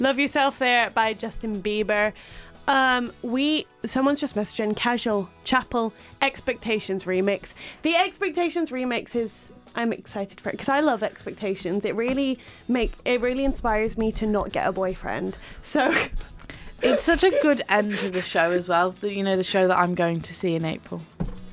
Love Yourself There by Justin Bieber. Someone's just messaging Casual Chapel Expectations remix. The Expectations remix is, I'm excited for it because I love Expectations. It really inspires me to not get a boyfriend. So it's such a good end to the show as well. The show that I'm going to see in April.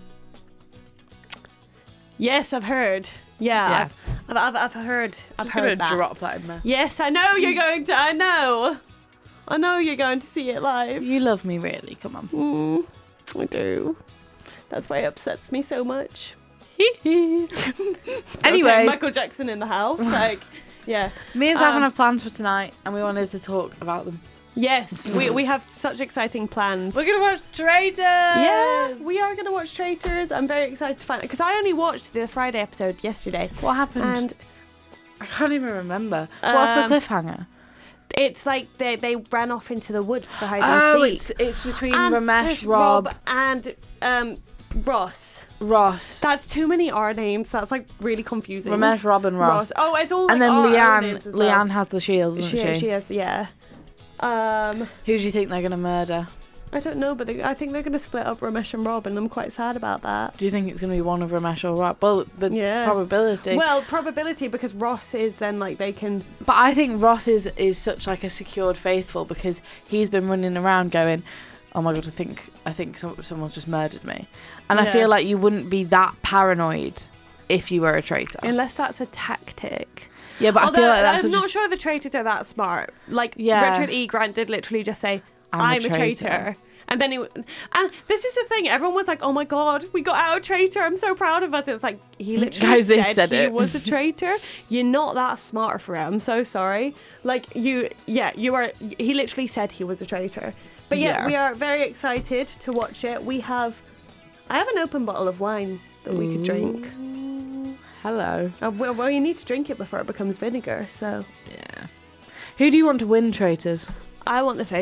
Yes, I've heard. Yeah. I've heard. I've heard that. Drop that in there. Yes, I know you're going to. I know you're going to see it live. You love me, really. Come on. I do. That's why it upsets me so much. Anyway, Michael Jackson in the house. Yeah. Me and Zafran have plans for tonight, and we wanted to talk about them. Yes, we have such exciting plans. We're going to watch Traitors. Yeah, we are going to watch Traitors. I'm very excited to find it because I only watched the Friday episode yesterday. What happened? And I can't even remember. What's the cliffhanger? It's like they ran off into the woods for hide and seek. It's between and Ramesh, Rob and Ross. Ross. That's too many R names. That's like really confusing. Ramesh, Rob, and Ross. Oh, it's all. And like, then R names as well. Leanne has the shields, doesn't she? She has, yeah. Who do you think they're going to murder? I don't know, but I think they're going to split up Ramesh and Rob, and I'm quite sad about that. Do you think it's going to be one of Ramesh or Rob? Well, probability. Well, probability because Ross is then like they can. But I think Ross is such like a secured faithful because he's been running around going, "Oh my god, I think someone's just murdered me," and I feel like you wouldn't be that paranoid if you were a traitor, unless that's a tactic. Yeah, but I feel like that's. I'm not sure the traitors are that smart. Like Richard E. Grant did literally just say, I'm a traitor. And then and this is the thing, everyone was like, oh my god, we got out a traitor, I'm so proud of us. It's like, he literally said he was a traitor. You're not that smart for it, I'm so sorry. Like, you are, he literally said he was a traitor. But we are very excited to watch it. I have an open bottle of wine that we could drink. Hello. Well, you need to drink it before it becomes vinegar, so. Yeah. Who do you want to win, Traitors? I want the